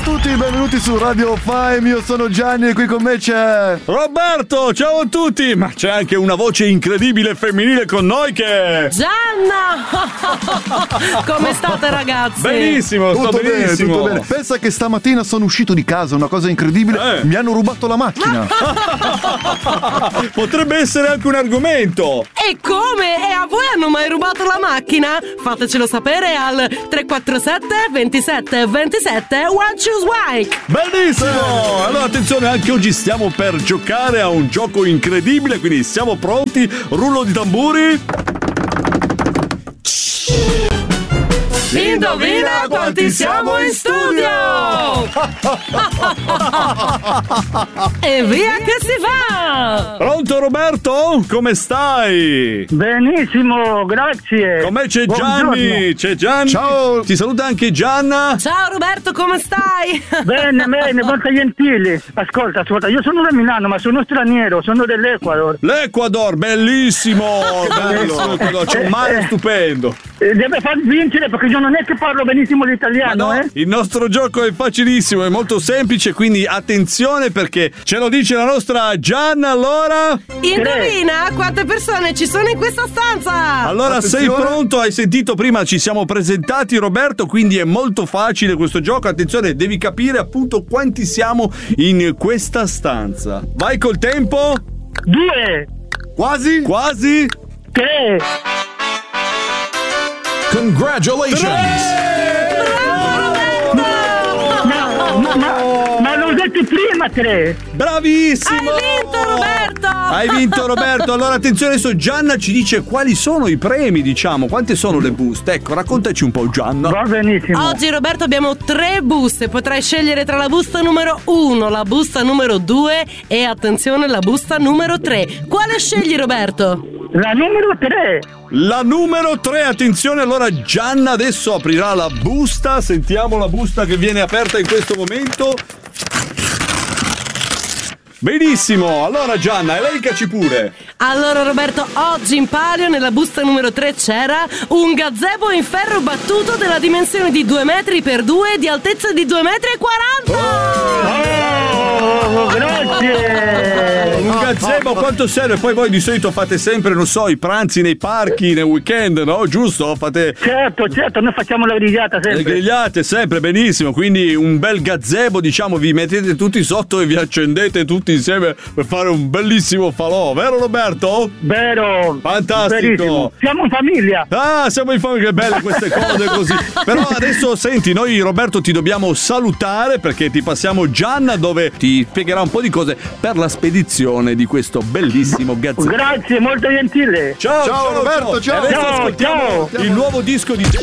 tutti, benvenuti su Radio Fime. Io sono Gianni e qui con me c'è Roberto. Ciao a tutti. Ma c'è anche una voce incredibile femminile con noi che Gianna. Come state, ragazzi? Benissimo, tutto benissimo. bene. Pensa che stamattina sono uscito di casa, una cosa incredibile. Mi hanno rubato la macchina. Potrebbe essere anche un argomento. E come? E a voi hanno mai rubato la macchina? Fatecelo sapere al 347 27 27 One Choose White. Bellissimo! Allora attenzione, anche oggi stiamo per giocare a un gioco incredibile, quindi siamo pronti? Rullo di tamburi. Indovina quanti siamo in studio! E via che si va! Pronto Roberto? Come stai? Benissimo, grazie. Con me c'è Buongiorno. Gianni. C'è Gianni. Ciao. Ti saluta anche Gianna. Ciao Roberto, come stai? Bene, molto gentili. Ascolta, io sono da Milano, ma sono straniero, sono dell'Ecuador. L'Ecuador, bellissimo. Bellissimo. C'è un mare stupendo. Deve far vincere perché io non è che parlo benissimo l'italiano, Ma no, il nostro gioco è facilissimo, è molto semplice, quindi attenzione perché ce lo dice la nostra Gianna. Allora Indovina quante persone ci sono in questa stanza! Allora Attenzione. sei pronto? Hai sentito prima, ci siamo presentati Roberto, quindi è molto facile questo gioco. Attenzione, devi capire appunto quanti siamo in questa stanza. Vai col tempo. 2, Quasi? 3. Congratulations! Ma l'ho detto prima 3. Bravissimo! Hai vinto, Roberto! Hai vinto Roberto. Allora attenzione, adesso Gianna ci dice quali sono i premi, diciamo, quante sono le buste. Ecco, raccontaci un po' Gianna. Va benissimo. Oggi Roberto abbiamo 3 buste, potrai scegliere tra la busta numero 1, la busta numero 2 e attenzione la busta numero 3. Quale scegli Roberto? La numero 3. La numero 3, attenzione, allora Gianna adesso aprirà la busta. Sentiamo la busta che viene aperta in questo momento. Benissimo, allora Gianna, elencaci pure. Allora Roberto, oggi in palio nella busta numero 3 c'era un gazebo in ferro battuto della dimensione di 2 metri per 2 di altezza di 2,40 metri. Oh, grazie. Un gazebo quanto serve? Poi voi di solito fate sempre, non so, i pranzi nei parchi, nel weekend, no? Giusto? Fate Certo, noi facciamo la grigliata le sempre. grigliate sempre, benissimo. Quindi un bel gazebo, diciamo, vi mettete tutti sotto e vi accendete tutti insieme per fare un bellissimo falò, vero Roberto? Vero. Fantastico. Verissimo. Siamo in famiglia. Ah, siamo in famiglia, che belle queste cose così. Però adesso senti, noi Roberto ti dobbiamo salutare perché ti passiamo Gianna dove ti spiegherà un po' di cose per la spedizione di questo bellissimo gazebo. Grazie, molto gentile. Ciao Roberto, ciao. E adesso Ciao, ascoltiamo ciao. il nuovo disco di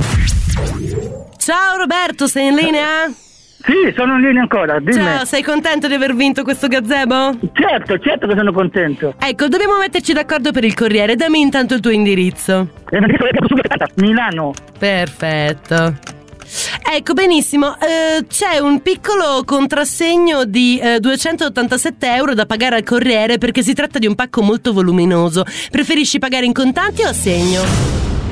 Ciao Roberto, sei in linea? Sì, sono in linea ancora, dimmi. Ciao, sei contento di aver vinto questo gazebo? Certo che sono contento. Ecco, dobbiamo metterci d'accordo per il corriere, dammi intanto il tuo indirizzo. Milano. Perfetto. Ecco, benissimo, c'è un piccolo contrassegno di 287 euro da pagare al corriere perché si tratta di un pacco molto voluminoso. Preferisci pagare in contanti o a segno?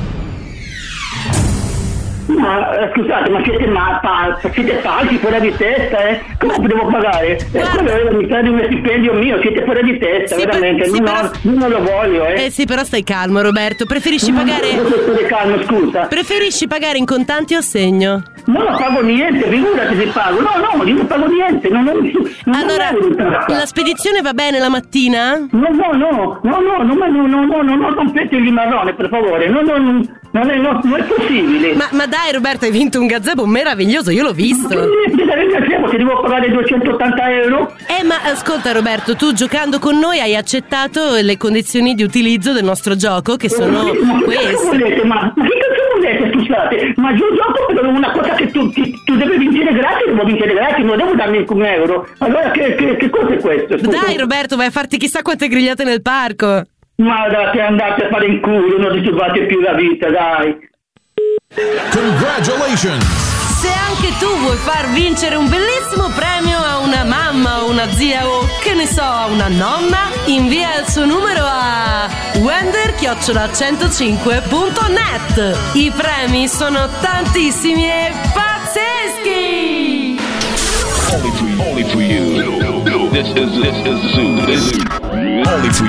Ma scusate, ma siete falsi, fuori di testa, eh? Come devo pagare? Quello è la metà di uno stipendio mio, siete fuori di testa, Sì, veramente, sì, non lo voglio, eh. Sì, però stai calmo, Roberto. Preferisci pagare Calmo, scusa. Preferisci pagare in contanti o a segno? No, non pago niente, figurati se pago. No, io non pago niente, non Allora, la spedizione va bene la mattina? No, non rompete il marrone, per favore. Non è possibile. Ma dai Roberto, hai vinto un gazebo meraviglioso, io l'ho visto. Ti devo pagare 280 euro? Ma ascolta Roberto, tu giocando con noi hai accettato le condizioni di utilizzo del nostro gioco che sono queste. Ma che cazzo volete, scusate? Ma io gioco per una cosa che tu devi vincere gratis, devo vincere gratis, non devo darmi un euro. Allora che cosa è questo? Scusa. Dai Roberto, vai a farti chissà quante grigliate nel parco. Ma andate a fare in culo, non disturbate più la vita, dai. Congratulations! Se anche tu vuoi far vincere un bellissimo premio a una mamma o una zia o che ne so, a una nonna, invia il suo numero a wender@105.net. I premi sono tantissimi e pazzeschi! Only for you. This is Zoo. Only for